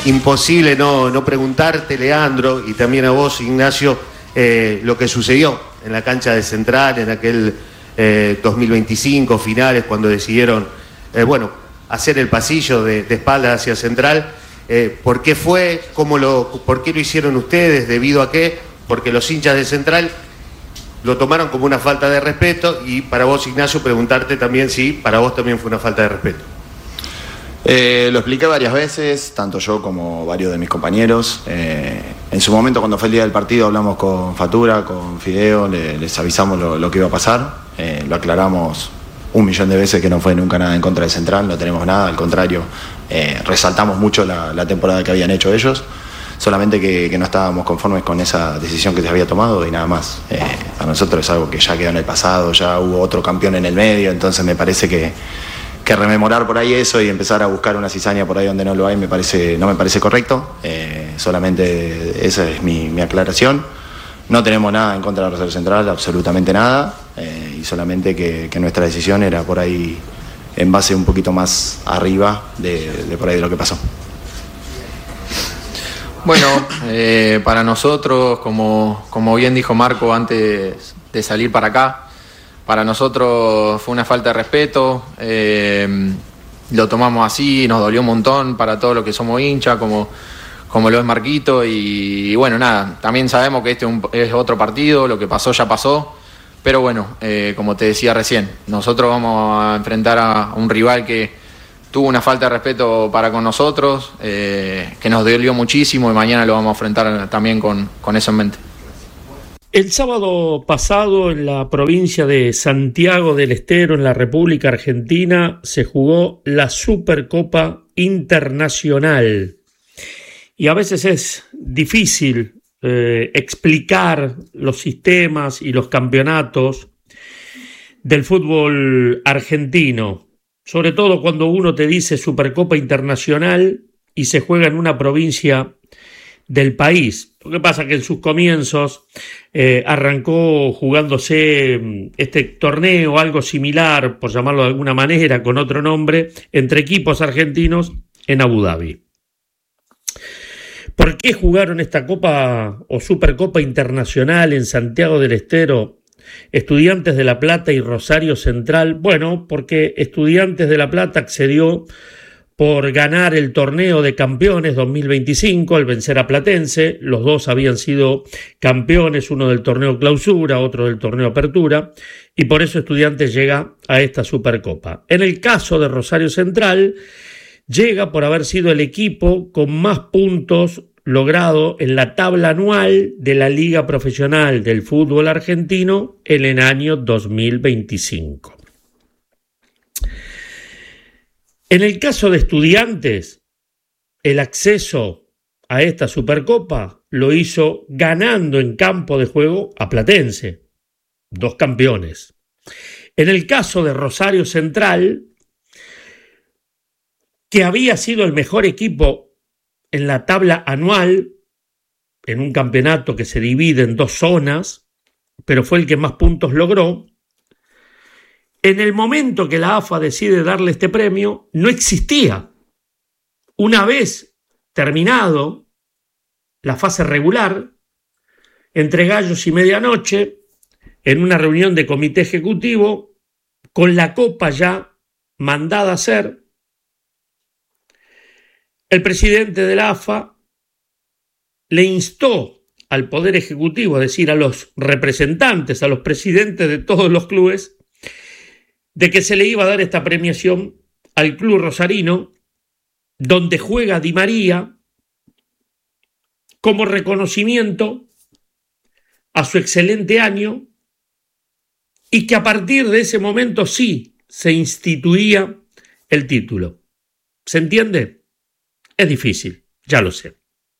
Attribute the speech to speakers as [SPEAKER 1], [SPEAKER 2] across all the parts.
[SPEAKER 1] imposible no preguntarte, Leandro, y también a vos, Ignacio, lo que sucedió en la cancha de Central en aquel 2025, finales, cuando decidieron, hacer el pasillo de espaldas hacia Central. ¿Por qué fue? ¿Por qué lo hicieron ustedes? ¿Debido a qué? Porque los hinchas de Central lo tomaron como una falta de respeto, y para vos, Ignacio, preguntarte también si para vos también fue una falta de respeto.
[SPEAKER 2] Lo expliqué varias veces, tanto yo como varios de mis compañeros. En su momento, cuando fue el día del partido, hablamos con Fatura, con Fideo, les avisamos lo que iba a pasar. Lo aclaramos 1.000.000 de veces que no fue nunca nada en contra de Central, no tenemos nada, al contrario, resaltamos mucho la temporada que habían hecho ellos. Solamente que no estábamos conformes con esa decisión que se había tomado y nada más. A nosotros es algo que ya quedó en el pasado, ya hubo otro campeón en el medio, entonces me parece que rememorar por ahí eso y empezar a buscar una cizaña por ahí donde no lo hay no me parece correcto. Solamente esa es mi aclaración. No tenemos nada en contra de Rosario Central, absolutamente nada, y solamente que nuestra decisión era por ahí en base un poquito más arriba de por ahí de lo que pasó.
[SPEAKER 3] Bueno, para nosotros, como bien dijo Marco antes de salir para acá, para nosotros fue una falta de respeto, lo tomamos así, nos dolió un montón para todos los que somos hinchas, como lo es Marquito, y bueno, nada, también sabemos que este es otro partido, lo que pasó ya pasó, pero bueno, como te decía recién, nosotros vamos a enfrentar a un rival que tuvo una falta de respeto para con nosotros, que nos dolió muchísimo, y mañana lo vamos a enfrentar también con eso en mente.
[SPEAKER 4] El sábado pasado, en la provincia de Santiago del Estero, en la República Argentina, se jugó la Supercopa Internacional. Y a veces es difícil explicar los sistemas y los campeonatos del fútbol argentino, sobre todo cuando uno te dice Supercopa Internacional y se juega en una provincia del país. Lo que pasa que en sus comienzos arrancó jugándose este torneo, algo similar, por llamarlo de alguna manera, con otro nombre, entre equipos argentinos en Abu Dhabi. ¿Por qué jugaron esta Copa o Supercopa Internacional en Santiago del Estero Estudiantes de La Plata y Rosario Central? Bueno, porque Estudiantes de La Plata accedió por ganar el torneo de campeones 2025 al vencer a Platense. Los dos habían sido campeones, uno del torneo clausura, otro del torneo apertura, y por eso Estudiantes llega a esta Supercopa. En el caso de Rosario Central, llega por haber sido el equipo con más puntos logrado en la tabla anual de la Liga Profesional del Fútbol Argentino en el año 2025. En el caso de Estudiantes, el acceso a esta Supercopa lo hizo ganando en campo de juego a Platense, dos campeones. En el caso de Rosario Central, que había sido el mejor equipo en la tabla anual, en un campeonato que se divide en dos zonas, pero fue el que más puntos logró, en el momento que la AFA decide darle este premio, no existía. Una vez terminado la fase regular, entre gallos y medianoche, en una reunión de comité ejecutivo, con la copa ya mandada a hacer, el presidente de la AFA le instó al Poder Ejecutivo, es decir, a los representantes, a los presidentes de todos los clubes, de que se le iba a dar esta premiación al club rosarino, donde juega Di María, como reconocimiento a su excelente año, y que a partir de ese momento sí se instituía el título. ¿Se entiende? Es difícil, ya lo sé.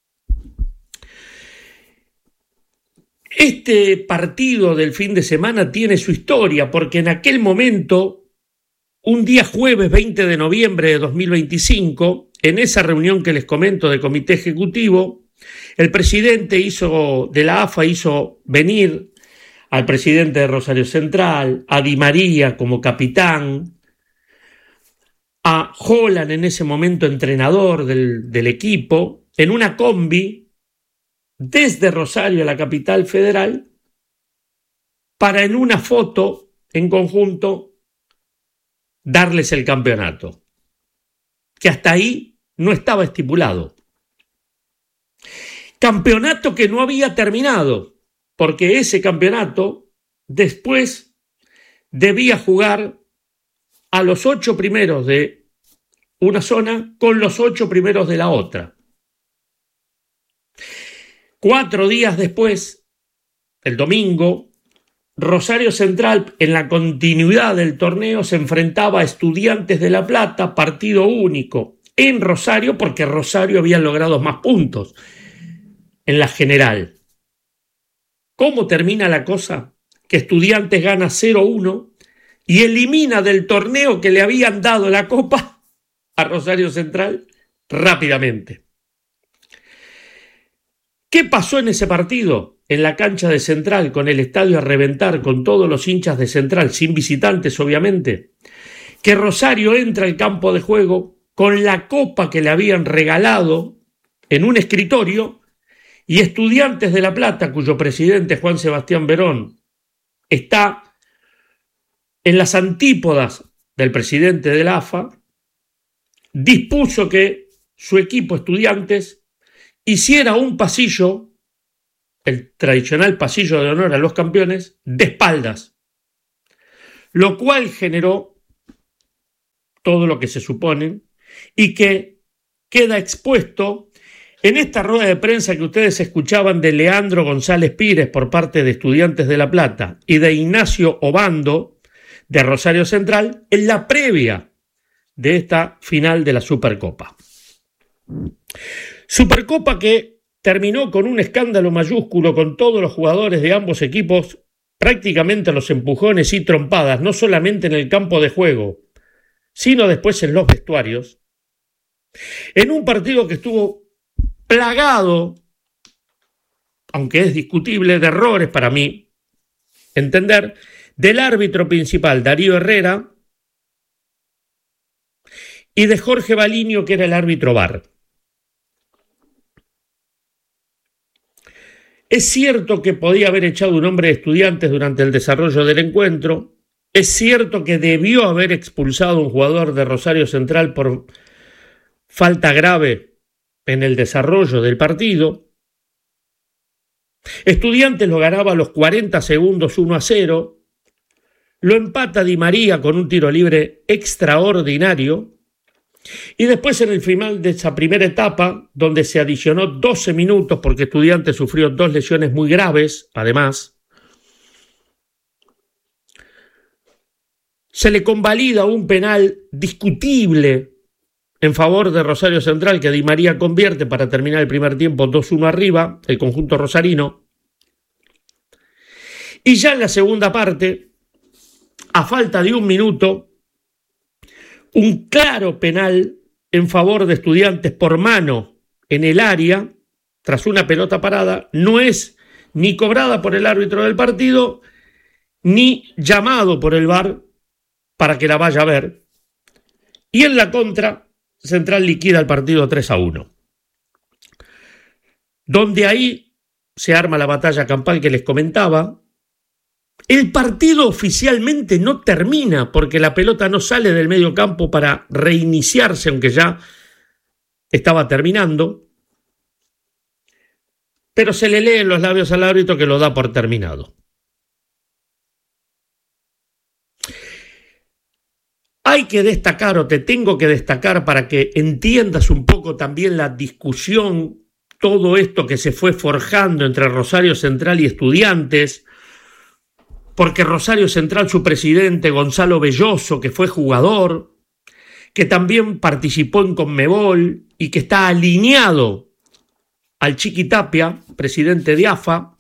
[SPEAKER 4] Este partido del fin de semana tiene su historia, porque en aquel momento, un día jueves 20 de noviembre de 2025, en esa reunión que les comento de comité ejecutivo, el presidente de la AFA hizo venir al presidente de Rosario Central, a Di María como capitán, a Holland, en ese momento entrenador del equipo, en una combi desde Rosario a la capital federal para en una foto en conjunto darles el campeonato, que hasta ahí no estaba estipulado. Campeonato que no había terminado, porque ese campeonato después debía jugar a los 8 primeros de una zona con los 8 primeros de la otra. 4 días después, el domingo, Rosario Central, en la continuidad del torneo, se enfrentaba a Estudiantes de La Plata, partido único en Rosario, porque Rosario había logrado más puntos en la general. ¿Cómo termina la cosa? Que Estudiantes gana 0-1 y elimina del torneo que le habían dado la copa a Rosario Central rápidamente. ¿Qué pasó en ese partido? En la cancha de Central, con el estadio a reventar, con todos los hinchas de Central, sin visitantes obviamente, que Rosario entra al campo de juego con la copa que le habían regalado en un escritorio, y Estudiantes de La Plata, cuyo presidente Juan Sebastián Verón está en las antípodas del presidente de la AFA, dispuso que su equipo Estudiantes hiciera un pasillo, el tradicional pasillo de honor a los campeones, de espaldas, lo cual generó todo lo que se supone y que queda expuesto en esta rueda de prensa que ustedes escuchaban de Leandro González Pires por parte de Estudiantes de La Plata y de Ignacio Obando de Rosario Central en la previa de esta final de la Supercopa. Supercopa que terminó con un escándalo mayúsculo, con todos los jugadores de ambos equipos prácticamente a los empujones y trompadas, no solamente en el campo de juego, sino después en los vestuarios, en un partido que estuvo plagado, aunque es discutible, de errores para mí entender, del árbitro principal Darío Herrera y de Jorge Baliño, que era el árbitro VAR. Es cierto que podía haber echado un hombre de Estudiantes durante el desarrollo del encuentro. Es cierto que debió haber expulsado a un jugador de Rosario Central por falta grave en el desarrollo del partido. Estudiantes lo ganaba a los 40 segundos 1-0. Lo empata Di María con un tiro libre extraordinario. Y después, en el final de esa primera etapa, donde se adicionó 12 minutos porque Estudiantes sufrió 2 lesiones muy graves, además, se le convalida un penal discutible en favor de Rosario Central, que Di María convierte para terminar el primer tiempo 2-1 arriba, el conjunto rosarino. Y ya en la segunda parte, a falta de 1 minuto, un claro penal en favor de Estudiantes por mano en el área, tras una pelota parada, no es ni cobrada por el árbitro del partido, ni llamado por el VAR para que la vaya a ver. Y en la contra, Central liquida el partido 3-1. Donde ahí se arma la batalla campal que les comentaba. El partido oficialmente no termina porque la pelota no sale del medio campo para reiniciarse, aunque ya estaba terminando. Pero se le leen los labios al árbitro, que lo da por terminado. Hay que destacar, o te tengo que destacar para que entiendas un poco también la discusión, todo esto que se fue forjando entre Rosario Central y Estudiantes, porque Rosario Central, su presidente Gonzalo Belloso, que fue jugador, que también participó en Conmebol y que está alineado al Chiqui Tapia, presidente de AFA,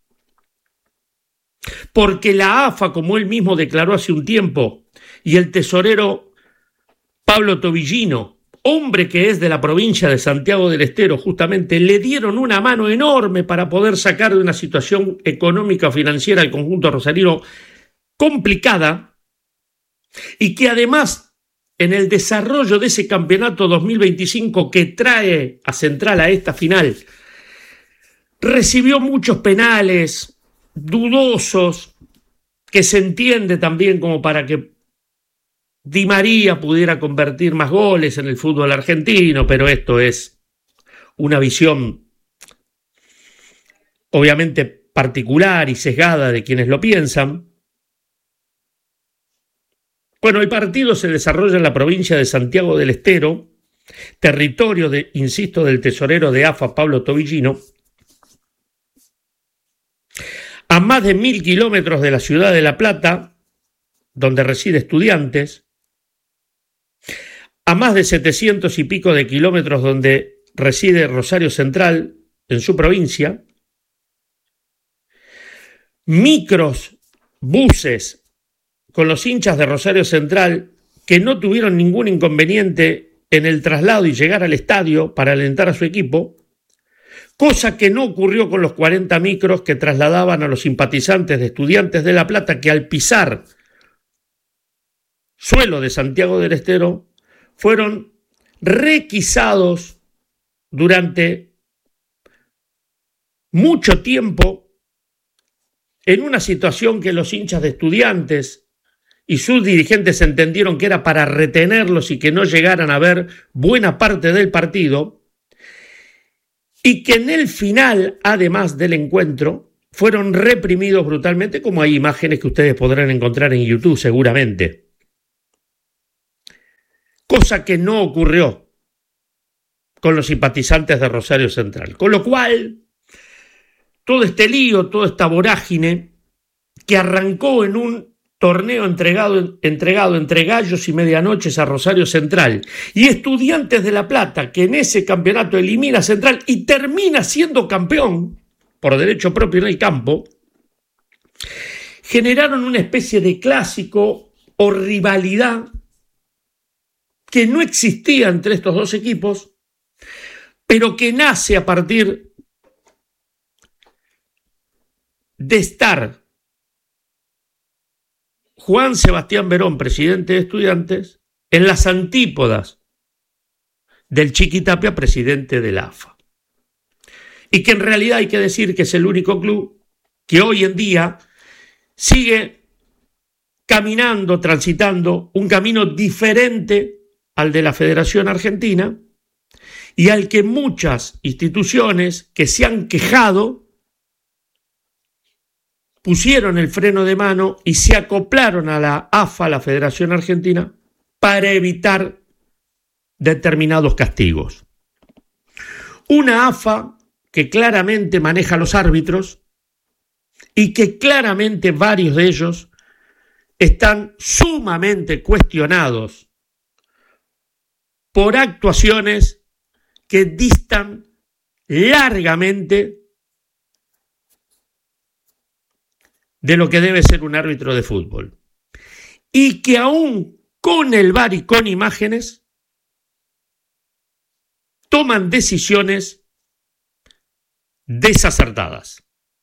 [SPEAKER 4] porque la AFA, como él mismo declaró hace un tiempo, y el tesorero Pablo Tobillino, hombre que es de la provincia de Santiago del Estero, justamente, le dieron una mano enorme para poder sacar de una situación económica o financiera al conjunto rosarino complicada, y que además en el desarrollo de ese campeonato 2025 que trae a Central a esta final, recibió muchos penales dudosos, que se entiende también como para que Di María pudiera convertir más goles en el fútbol argentino, pero esto es una visión obviamente particular y sesgada de quienes lo piensan. Bueno, el partido se desarrolla en la provincia de Santiago del Estero, territorio, insisto, del tesorero de AFA, Pablo Tobillino, a más de 1000 kilómetros de la ciudad de La Plata, donde reside Estudiantes, a más de 700 y pico de kilómetros donde reside Rosario Central, en su provincia, micros, buses con los hinchas de Rosario Central que no tuvieron ningún inconveniente en el traslado y llegar al estadio para alentar a su equipo, cosa que no ocurrió con los 40 micros que trasladaban a los simpatizantes de Estudiantes de La Plata, que al pisar suelo de Santiago del Estero fueron requisados durante mucho tiempo en una situación que los hinchas de Estudiantes y sus dirigentes entendieron que era para retenerlos y que no llegaran a ver buena parte del partido, y que en el final, además del encuentro, fueron reprimidos brutalmente, como hay imágenes que ustedes podrán encontrar en YouTube seguramente. Cosa que no ocurrió con los simpatizantes de Rosario Central. Con lo cual, todo este lío, toda esta vorágine, que arrancó en un torneo entregado entre Gallos y Medianoches a Rosario Central, y Estudiantes de La Plata, que en ese campeonato elimina a Central y termina siendo campeón por derecho propio en el campo, generaron una especie de clásico o rivalidad que no existía entre estos dos equipos, pero que nace a partir de estar Juan Sebastián Verón, presidente de Estudiantes, en las antípodas del Chiqui Tapia, presidente de la AFA. Y que en realidad hay que decir que es el único club que hoy en día sigue caminando, transitando un camino diferente al de la Federación Argentina, y al que muchas instituciones que se han quejado pusieron el freno de mano y se acoplaron a la AFA, la Federación Argentina, para evitar determinados castigos. Una AFA que claramente maneja los árbitros y que claramente varios de ellos están sumamente cuestionados por actuaciones que distan largamente de lo que debe ser un árbitro de fútbol. Y que aún con el VAR y con imágenes toman decisiones desacertadas.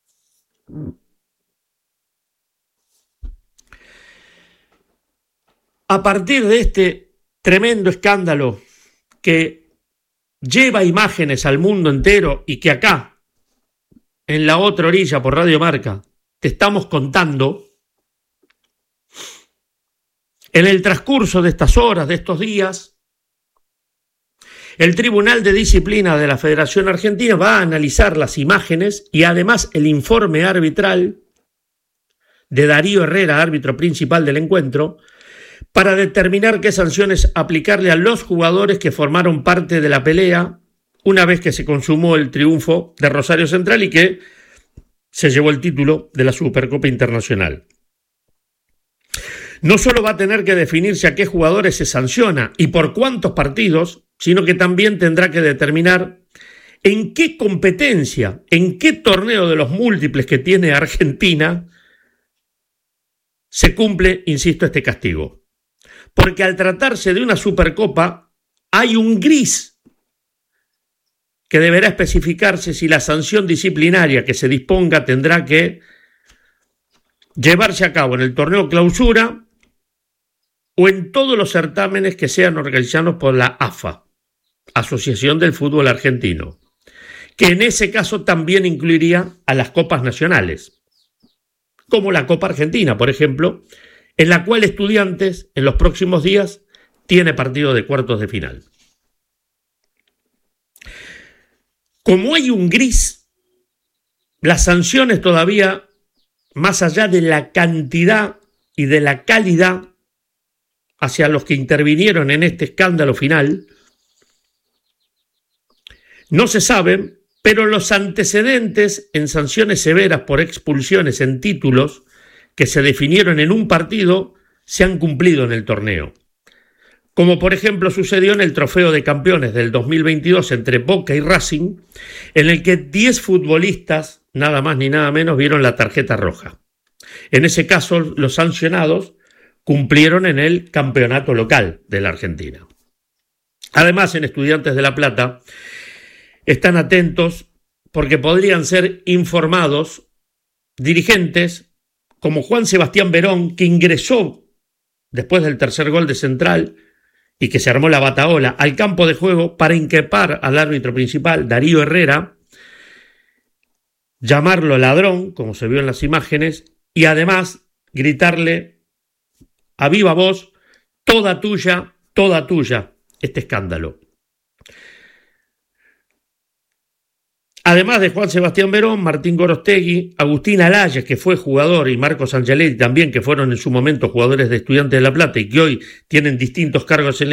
[SPEAKER 4] A partir de este tremendo escándalo que lleva imágenes al mundo entero y que acá, en la otra orilla por Radio Marca, te estamos contando, en el transcurso de estas horas, de estos días, el Tribunal de Disciplina de la Federación Argentina va a analizar las imágenes y además el informe arbitral de Darío Herrera, árbitro principal del encuentro, para determinar qué sanciones aplicarle a los jugadores que formaron parte de la pelea una vez que se consumó el triunfo de Rosario Central y que se llevó el título de la Supercopa Internacional. No solo va a tener que definirse a qué jugadores se sanciona y por cuántos partidos, sino que también tendrá que determinar en qué competencia, en qué torneo de los múltiples que tiene Argentina se cumple, insisto, este castigo. Porque al tratarse de una Supercopa hay un gris que deberá especificarse si la sanción disciplinaria que se disponga tendrá que llevarse a cabo en el torneo clausura o en todos los certámenes que sean organizados por la AFA, Asociación del Fútbol Argentino, que en ese caso también incluiría a las copas nacionales, como la Copa Argentina, por ejemplo, en la cual Estudiantes en los próximos días tiene partido de cuartos de final. Como hay un gris, las sanciones todavía, más allá de la cantidad y de la calidad hacia los que intervinieron en este escándalo final, no se saben, pero los antecedentes en sanciones severas por expulsiones en títulos que se definieron en un partido se han cumplido en el torneo. Como por ejemplo sucedió en el Trofeo de Campeones del 2022 entre Boca y Racing, en el que 10 futbolistas, nada más ni nada menos, vieron la tarjeta roja. En ese caso, los sancionados cumplieron en el campeonato local de la Argentina. Además, en Estudiantes de La Plata, están atentos porque podrían ser informados dirigentes como Juan Sebastián Verón, que ingresó después del tercer gol de Central y que se armó la batahola al campo de juego para increpar al árbitro principal, Darío Herrera, llamarlo ladrón, como se vio en las imágenes, y además gritarle a viva voz, toda tuya, este escándalo. Además de Juan Sebastián Verón, Martín Gorostegui, Agustín Alayes, que fue jugador, y Marcos Angeletti también, que fueron en su momento jugadores de Estudiantes de La Plata y que hoy tienen distintos cargos en